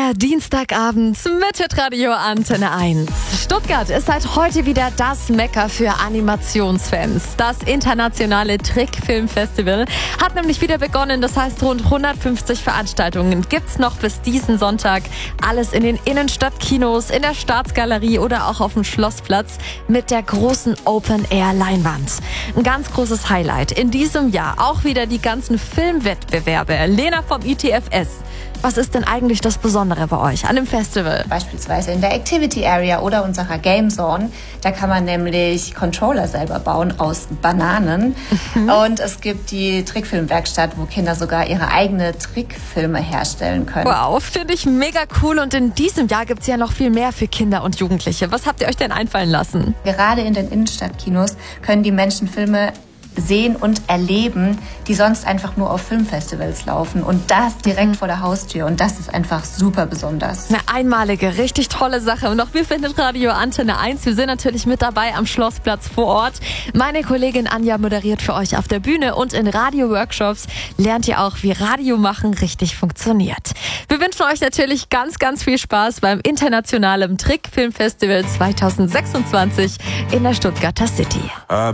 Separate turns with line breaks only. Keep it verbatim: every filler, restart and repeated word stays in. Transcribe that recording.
Der Dienstagabend mit Hitradio Antenne eins. Stuttgart ist seit heute wieder das Mekka für Animationsfans. Das internationale Trickfilmfestival hat nämlich wieder begonnen. Das heißt, rund hundertfünfzig Veranstaltungen gibt's noch bis diesen Sonntag. Alles in den Innenstadtkinos, in der Staatsgalerie oder auch auf dem Schlossplatz mit der großen Open-Air-Leinwand. Ein ganz großes Highlight in diesem Jahr auch wieder die ganzen Filmwettbewerbe. Lena vom I T F S. Was ist denn eigentlich das Besondere bei euch an dem Festival?
Beispielsweise in der Activity Area oder unserer Game Zone. Da kann man nämlich Controller selber bauen aus Bananen. Mhm. Und es gibt die Trickfilmwerkstatt, wo Kinder sogar ihre eigenen Trickfilme herstellen können.
Wow, finde ich mega cool. Und in diesem Jahr gibt es ja noch viel mehr für Kinder und Jugendliche. Was habt ihr euch denn einfallen lassen?
Gerade in den Innenstadtkinos können die Menschen Filme sehen und erleben, die sonst einfach nur auf Filmfestivals laufen. Und das direkt mhm. vor der Haustür. Und das ist einfach super besonders.
Eine einmalige, richtig tolle Sache. Und auch wir finden Radio Antenne eins. Wir sind natürlich mit dabei am Schlossplatz vor Ort. Meine Kollegin Anja moderiert für euch auf der Bühne. Und in Radio-Workshops lernt ihr auch, wie Radio machen richtig funktioniert. Wir wünschen euch natürlich ganz, ganz viel Spaß beim internationalen Trickfilmfestival zwanzig sechsundzwanzig in der Stuttgarter City.